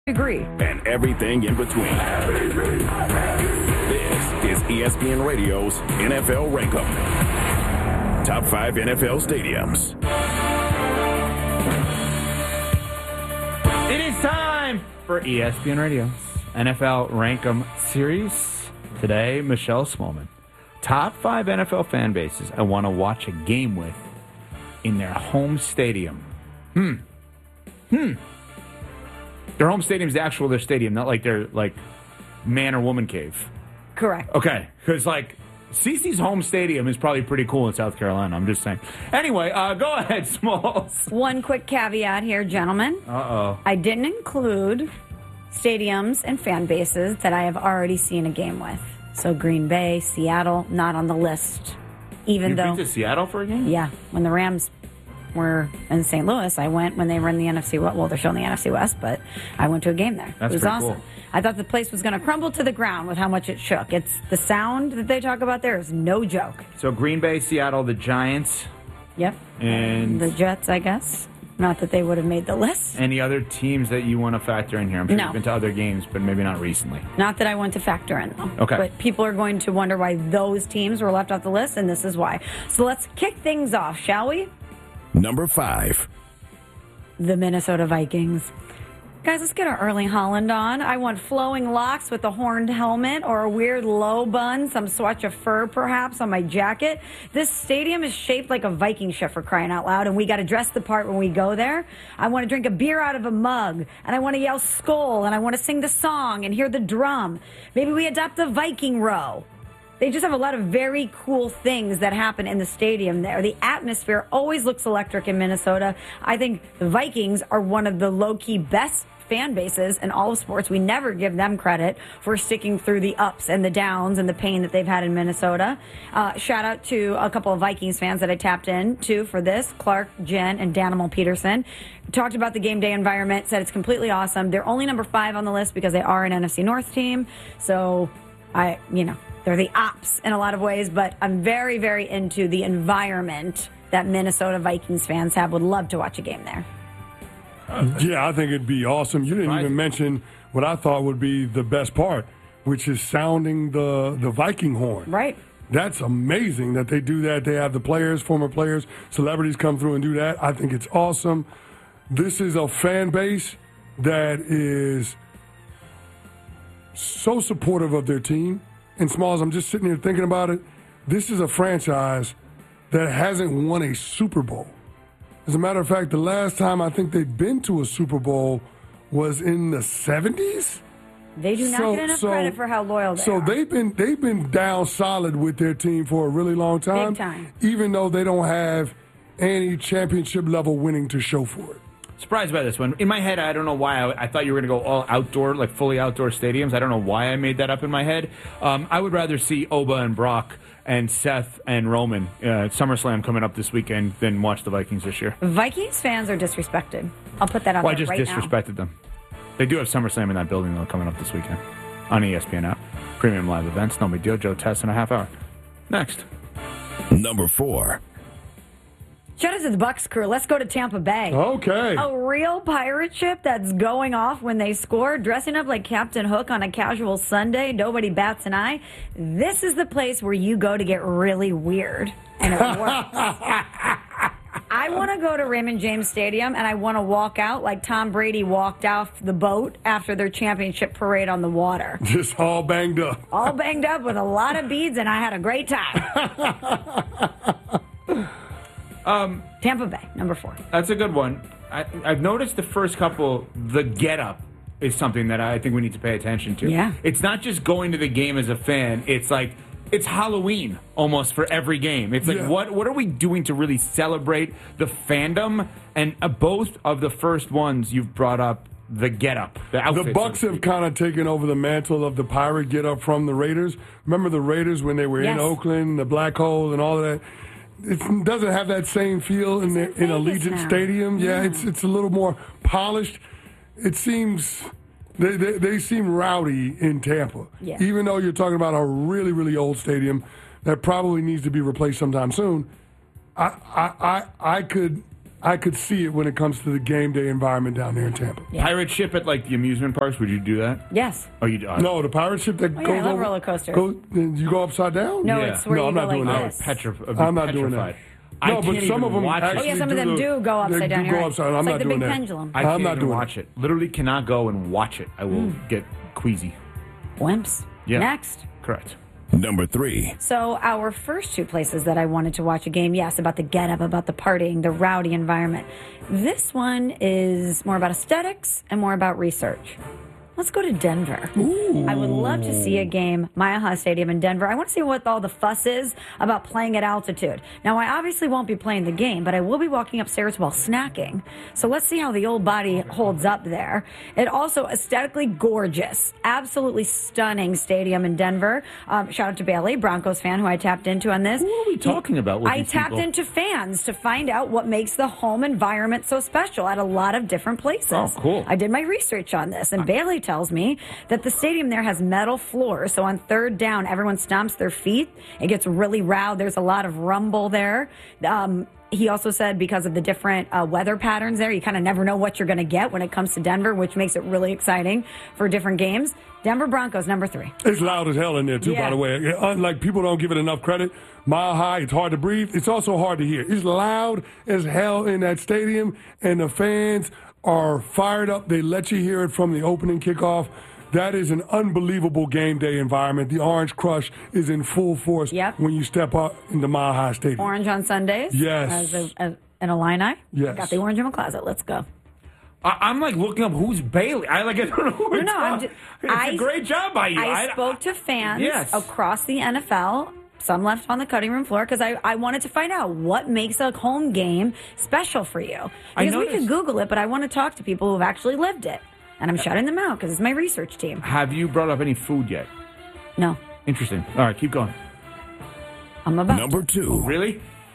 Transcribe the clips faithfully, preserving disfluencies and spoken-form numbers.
Agree. And everything in between. This is E S P N Radio's N F L Rank-Em. Top five N F L stadiums. It is time for E S P N Radio's N F L Rank-Em series. Today, Michelle Smallman. Top five N F L fan bases I want to watch a game with in their home stadium. Hmm. Hmm. Their home stadium is the actual their stadium, not like their like man or woman cave. Correct. Okay, because like CeCe's home stadium is probably pretty cool in South Carolina. I'm just saying. Anyway, uh, go ahead, Smalls. One quick caveat here, gentlemen. Uh-oh. I didn't include stadiums and fan bases that I have already seen a game with. So Green Bay, Seattle, not on the list. Even You've though, been to Seattle for a game? yeah, when the Rams were in Saint Louis, I went when they were in the N F C West. Well, they're still in the N F C West, but I went to a game there. That's it was pretty awesome. cool. I thought the place was going to crumble to the ground with how much it shook. It's the sound that they talk about there is no joke. So Green Bay, Seattle, the Giants. Yep. And the Jets, I guess. Not that they would have made the list. Any other teams that you want to factor in here? I'm sure No. you've been to other games, but maybe not recently. Not that I want to factor in, though. Okay. But people are going to wonder why those teams were left off the list, and this is why. So let's kick things off, shall we? Number five. The Minnesota Vikings. Guys, let's get our Erling Haaland on. I want flowing locks with a horned helmet or a weird low bun, some swatch of fur perhaps on my jacket. This stadium is shaped like a Viking ship, for crying out loud, and we got to dress the part when we go there. I want to drink a beer out of a mug, and I want to yell "Skol," and I want to sing the song and hear the drum. Maybe we adopt a Viking row. They just have a lot of very cool things that happen in the stadium there. The atmosphere always looks electric in Minnesota. I think the Vikings are one of the low-key best fan bases in all of sports. We never give them credit for sticking through the ups and the downs and the pain that they've had in Minnesota. Uh, shout out to a couple of Vikings fans that I tapped in to for this, Clark, Jen, and Danimal Peterson. Talked about the game day environment, said it's completely awesome. They're only number five on the list because they are an N F C North team. So, I, you know, they're the ops in a lot of ways, but I'm very, very into the environment that Minnesota Vikings fans have. Would love to watch a game there. Yeah, I think it'd be awesome. You didn't even mention what I thought would be the best part, which is sounding the, the Viking horn. Right. That's amazing that they do that. They have the players, former players, celebrities come through and do that. I think it's awesome. This is a fan base that is so supportive of their team. And Smalls, I'm just sitting here thinking about it. This is a franchise that hasn't won a Super Bowl. As a matter of fact, the last time I think they've been to a Super Bowl was in the seventies. They do not So- get enough so- credit for how loyal they So are. they've been they've been down solid with their team for a really long time. Big time. Even though they don't have any championship level winning to show for it. Surprised by this one. In my head, I don't know why. I, I thought you were going to go all outdoor, like fully outdoor stadiums. I don't know why I made that up in my head. Um, I would rather see Oba and Brock and Seth and Roman uh, at SummerSlam coming up this weekend than watch the Vikings this year. Vikings fans are disrespected. I'll put that out Well, I there just right disrespected them. They do have SummerSlam in that building, though, coming up this weekend on E S P N app. Premium live events, no big deal. Joe Test in a half hour. Next. Number four. Shout out to the Bucks crew. Let's go to Tampa Bay. Okay. A real pirate ship that's going off when they score, dressing up like Captain Hook on a casual Sunday. Nobody bats an eye. This is the place where you go to get really weird. And it works. I want to go to Raymond James Stadium, and I want to walk out like Tom Brady walked off the boat after their championship parade on the water. Just all banged up. All banged up with a lot of beads, and I had a great time. Um, Tampa Bay, number four. That's a good one. I, I've noticed the first couple, the get-up is something that I think we need to pay attention to. Yeah. It's not just going to the game as a fan. It's like, it's Halloween almost for every game. It's like, Yeah. what what are we doing to really celebrate the fandom? And uh, both of the first ones you've brought up, the get-up, the outfit. The Bucks have kind of taken over the mantle of the pirate get-up from the Raiders. Remember the Raiders when they were Yes. in Oakland, the Black Hole and all of that? It doesn't have that same feel in, the, in Vegas Allegiant now. Stadium. Yeah, Yeah. it's it's a little more polished. It seems they, they they seem rowdy in Tampa. Yeah. Even though you're talking about a really really old stadium that probably needs to be replaced sometime soon. I I I, I could I could see it when it comes to the game day environment down there in Tampa. Yeah. Pirate ship at like the amusement parks. Would you do that? Yes. Oh, you uh, No, the pirate ship that Oh, yeah, goes I love over roller coasters. Goes, you go upside down. No, Yeah. it's where No, you I'm go not like doing that. this. Petrif- I'm not doing that. petrified. I No, but can't some even of them watch actually Oh, yeah, some of do them the- do go they upside do down. go You're right. upside. It's I'm like not the doing big that. pendulum. I can't I'm not even doing watch that. it. Literally cannot go and watch it. I will Mm. get queasy. Wimps. Yeah. Next. Correct. Number three. So our first two places that I wanted to watch a game, yes, about the get up, about the partying, the rowdy environment. This one is more about aesthetics and more about research. Let's go to Denver. Ooh. I would love to see a game, Mile High Stadium in Denver. I want to see what all the fuss is about playing at altitude. Now, I obviously won't be playing the game, but I will be walking upstairs while snacking. So let's see how the old body holds up there. It also aesthetically gorgeous, absolutely stunning stadium in Denver. Um, shout out to Bailey, Broncos fan, who I tapped into on this. What are we talking about with I these tapped people? into fans to find out what makes the home environment so special at a lot of different places. Oh, cool. I did my research on this, and Bailey tells me that the stadium there has metal floors. So on third down, everyone stomps their feet. It gets really loud. There's a lot of rumble there. Um, he also said because of the different uh, weather patterns there, you kind of never know what you're going to get when it comes to Denver, which makes it really exciting for different games. Denver Broncos, number three. It's loud as hell in there, too, Yeah. by the way. Unlike people don't give it enough credit. Mile high, it's hard to breathe. It's also hard to hear. It's loud as hell in that stadium, and the fans are fired up. They let you hear it from the opening kickoff. That is an unbelievable game day environment. The Orange Crush is in full force Yep. when you step up into Mile High Stadium. Orange on Sundays. Yes. As a, as an Illini. Yes. Got the orange in my closet. Let's go. I, I'm like looking up who's Bailey. I like I don't know who No, it's no, I'm from. just, It's I, a great job by you. I, spoke to fans Yes. across the N F L. Some left on the cutting room floor because I, I wanted to find out what makes a home game special for you. I Because we noticed- could Google it, but I want to talk to people who've actually lived it. And I'm shouting them out because it's my research team. Have you brought up any food yet? No, Interesting. All right, keep going. I'm about Number two. Really?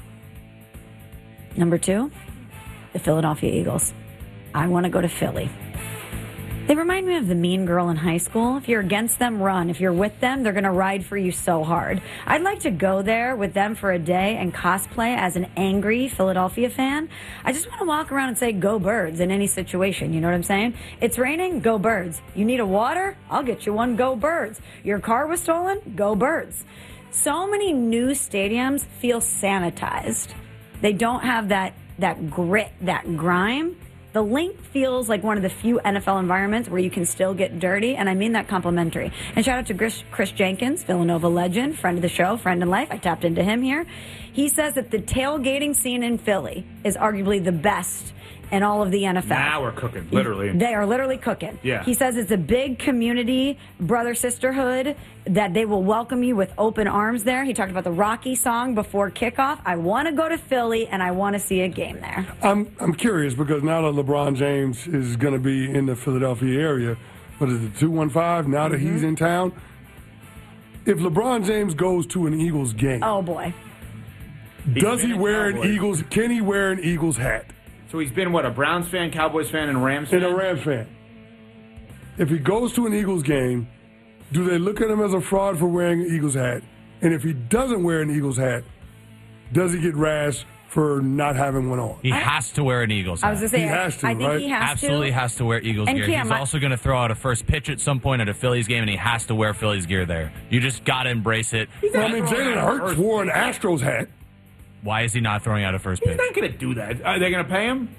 Number two, the Philadelphia Eagles. I want to go to Philly. They remind me of the mean girl in high school. If you're against them, run. If you're with them, they're going to ride for you so hard. I'd like to go there with them for a day and cosplay as an angry Philadelphia fan. I just want to walk around and say, go Birds in any situation. You know what I'm saying? It's raining, go Birds. You need a water? I'll get you one, go Birds. Your car was stolen? Go Birds. So many new stadiums feel sanitized. They don't have that, that grit, that grime. The Link feels like one of the few N F L environments where you can still get dirty, and I mean that complimentary. And shout out to Chris, Chris Jenkins, Villanova legend, friend of the show, friend in life. I tapped into him here. He says that the tailgating scene in Philly is arguably the best in all of the N F L. Now we're cooking, literally. They are literally cooking. Yeah. He says it's a big community, brother, sisterhood, that they will welcome you with open arms there. He talked about the Rocky song before kickoff. I want to go to Philly, and I want to see a game there. I'm I'm curious because now that LeBron James is going to be in the Philadelphia area, what is it, two one five, now that Mm-hmm. he's in town? If LeBron James goes to an Eagles game, Oh, boy. does been he a wear an Cowboy. Eagles, can he wear an Eagles hat? So he's been, what, a Browns fan, Cowboys fan, and Rams fan? And a Rams fan. If he goes to an Eagles game, do they look at him as a fraud for wearing an Eagles hat? And if he doesn't wear an Eagles hat, does he get razzed for not having one on? He has to wear an Eagles hat. I was going to say, He has to, I think right? he has Absolutely to. has to wear Eagles And gear. Cam, He's I- also going to throw out a first pitch at some point at a Phillies game, and he has to wear Phillies gear there. You just got to embrace it. Well, I mean, Jalen Hurts wore an Astros hat. Why is he not throwing out a first He's pitch? not going to do that. Are they going to pay him?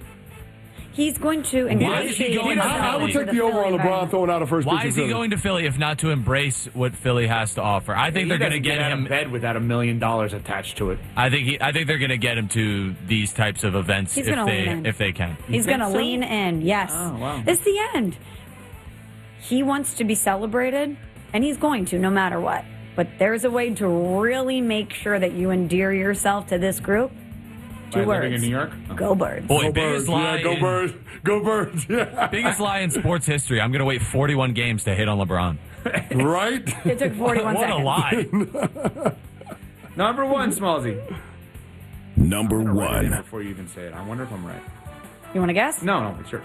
He's going to Why is he ingratiate going to himself I, I would into take the over on Philly LeBron environment. throwing out a first Why pitch. is he going to Philly if not to embrace what Philly has to offer? I think He they're going to doesn't get out him. of bed without a million dollars attached to it. I think he, I think they're going to get him to these types of events He's if gonna they lean in. if they can. He's think going to so? lean in, yes. Oh, wow. It's the end. He wants to be celebrated, and he's going to, no matter what. But there's a way to really make sure that you endear yourself to this group. Two By words. living in New York? Oh. Go Birds. Boy, Go biggest Birds. lie. Yeah, go in- Birds. Go Birds. Yeah. Biggest lie in sports history. I'm going to wait forty-one games to hit on LeBron. Right? It took forty-one What seconds. a lie. Number one, Smallsy. Number I'm gonna write it in one. before you even say it. I wonder if I'm right. You want to guess? No, no, it's yours.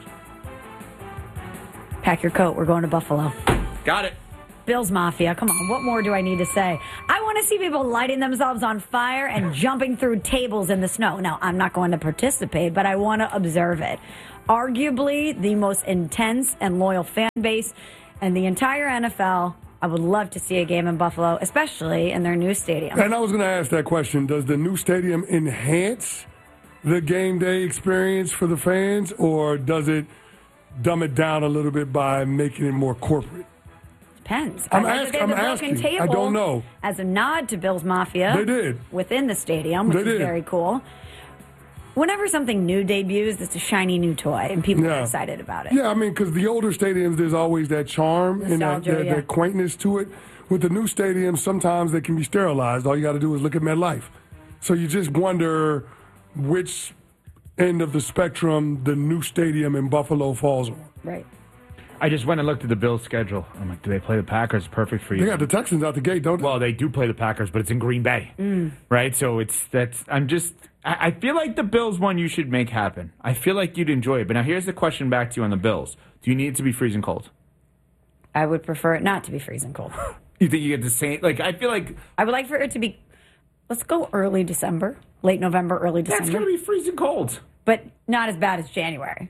Pack your coat. We're going to Buffalo. Got it. Bills Mafia. Come on. What more do I need to say? I want want to see people lighting themselves on fire and jumping through tables in the snow. Now, I'm not going to participate, but I want to observe it. Arguably the most intense and loyal fan base in the entire N F L. I would love to see a game in Buffalo, especially in their new stadium. And I was going to ask that question. Does the new stadium enhance the game day experience for the fans, or does it dumb it down a little bit by making it more corporate? Depends. I'm, I ask, I'm asking. Table I don't know. As a nod to Bills Mafia. They did. Within the stadium, which they is did. very cool. Whenever something new debuts, it's a shiny new toy, and people yeah. are excited about it. Yeah, I mean, because the older stadiums, there's always that charm Nostalgia, and that, that, yeah. that quaintness to it. With the new stadiums, sometimes they can be sterilized. All you got to do is look at MetLife. So you just wonder which end of the spectrum the new stadium in Buffalo falls on. Right. I just went and looked at the Bills' schedule. I'm like, do they play the Packers? Perfect for you. They got the Texans out the gate, don't they? Well, they do play the Packers, but it's in Green Bay, Mm. right? So it's that's. I'm just. I, I feel like the Bills one you should make happen. I feel like you'd enjoy it. But now here's the question back to you on the Bills: do you need it to be freezing cold? I would prefer it not to be freezing cold. You think you get the same? Like I feel like I would like for it to be. Let's go early December, late November, early December. that's going to be freezing cold. But not as bad as January.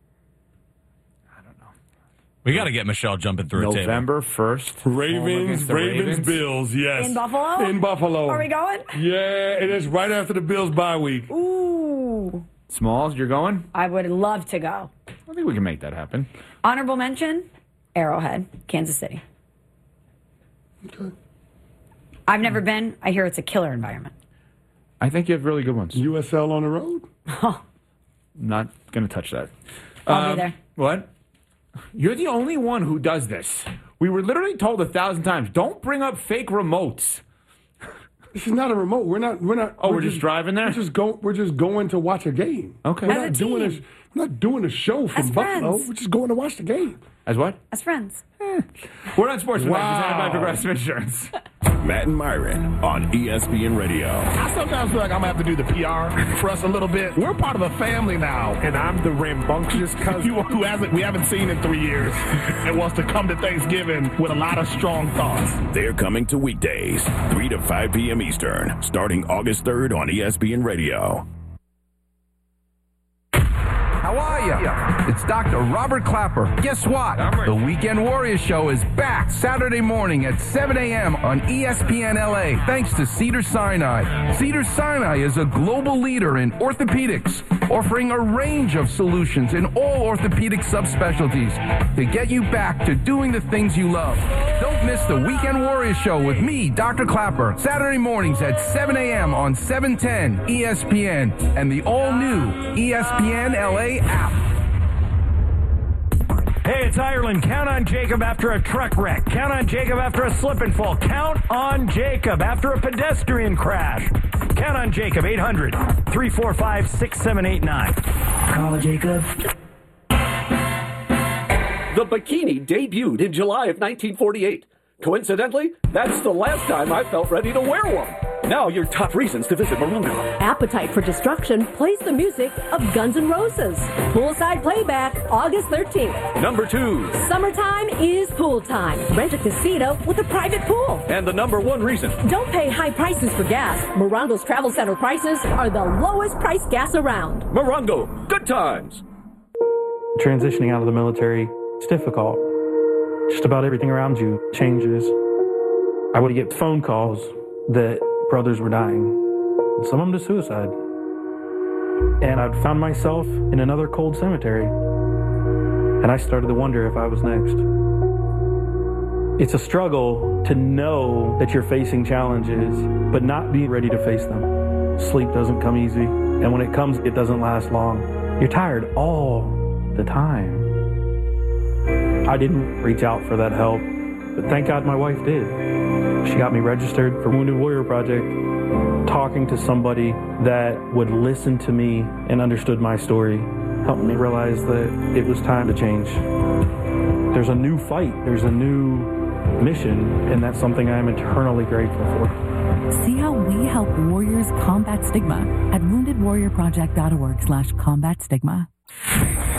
We got to get Michelle jumping through a table. November first. Ravens, Ravens, Ravens, Bills, yes. In Buffalo? In Buffalo. Are we going? Yeah, it is right after the Bills bye week. Ooh. Smalls, you're going? I would love to go. I think we can make that happen. Honorable mention, Arrowhead, Kansas City. Okay. I've never been. I hear it's a killer environment. I think you have really good ones. U S L on the road? Not going to touch that. I'll Um, be there. What? You're the only one who does this. We were literally told a thousand times, don't bring up fake remotes. This is not a remote. We're not. We're not. Oh, we're just driving there? We're just go. We're just going to watch a game. Okay. We're As not a doing a. team. We're not doing a show from As Buffalo. friends. We're just going to watch the game. As what? As friends. We're not sports wow. presented by Wow. Progressive Insurance. Matt and Myron on E S P N Radio. I sometimes feel like I'm going to have to do the P R for us a little bit. We're part of a family now. And I'm the rambunctious cousin. You who hasn't we haven't seen in three years and wants to come to Thanksgiving with a lot of strong thoughts. They're coming to weekdays, three to five p.m. Eastern, starting August third on E S P N Radio. How are you? It's Doctor Robert Clapper. Guess what? The Weekend Warriors Show is back Saturday morning at seven a.m. on E S P N L A, thanks to Cedars-Sinai. Cedars-Sinai is a global leader in orthopedics, offering a range of solutions in all orthopedic subspecialties to get you back to doing the things you love. Don't miss the Weekend Warriors Show with me, Doctor Clapper, Saturday mornings at seven a.m. on seven ten E S P N and the all-new E S P N L A app. Hey, it's Ireland. Count on Jacob after a truck wreck. Count on Jacob after a slip and fall. Count on Jacob after a pedestrian crash. Count on Jacob, eight hundred, three four five, six seven eight nine. Call Jacob. The bikini debuted in July of nineteen forty-eight. Coincidentally, that's the last time I felt ready to wear one. Now your top reasons to visit Morongo. Appetite for Destruction plays the music of Guns N' Roses. Poolside playback, August thirteenth. Number two. Summertime is pool time. Rent a casino with a private pool. And the number one reason. Don't pay high prices for gas. Morongo's Travel Center prices are the lowest price gas around. Morongo, good times. Transitioning out of the military, it's difficult. Just about everything around you changes. I would get phone calls that brothers were dying, and some of them to suicide. And I'd found myself in another cold cemetery, and I started to wonder if I was next. It's a struggle to know that you're facing challenges, but not be ready to face them. Sleep doesn't come easy, and when it comes, it doesn't last long. You're tired all the time. I didn't reach out for that help, but thank God my wife did. She got me registered for Wounded Warrior Project. Talking to somebody that would listen to me and understood my story helped me realize that it was time to change. There's a new fight, there's a new mission, and that's something I'm eternally grateful for. See how we help warriors combat stigma at wounded warrior project dot org slash combat stigma.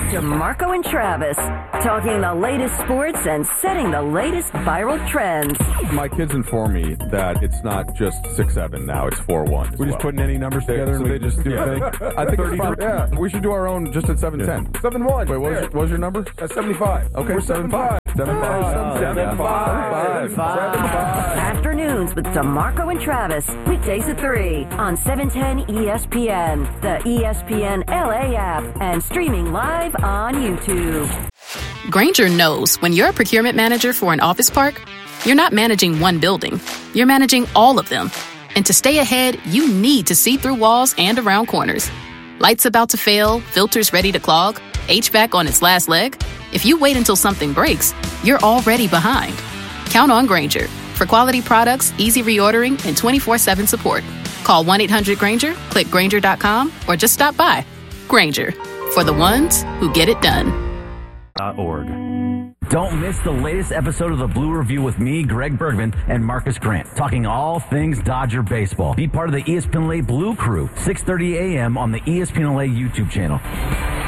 DeMarco and Travis, talking the latest sports and setting the latest viral trends. My kids inform me that it's not just six seven now, it's four one. We're just putting any numbers together so and they just do yeah. a thing. I think it's fine. Yeah, we should do our own just at seven ten. seven one. Wait, what was, your, what was your number? That's seventy-five. Okay, We're seven five. Seven five. Seven five. Afternoons with DeMarco and Travis, weekdays at three on seven ten E S P N, the E S P N L A app, and streaming live on YouTube. Grainger knows when you're a procurement manager for an office park, you're not managing one building, you're managing all of them. And to stay ahead, you need to see through walls and around corners. Lights about to fail, filters ready to clog, H V A C on its last leg. If you wait until something breaks, you're already behind. Count on Grainger for quality products, easy reordering, and twenty-four seven support. Call one eight hundred Grainger, click Grainger dot com, or just stop by. Grainger, for the ones who get it done. .org. Don't miss the latest episode of the Blue Review with me, Greg Bergman, and Marcus Grant, talking all things Dodger baseball. Be part of the E S P N L A Blue Crew, six thirty a.m. on the E S P N L A YouTube channel.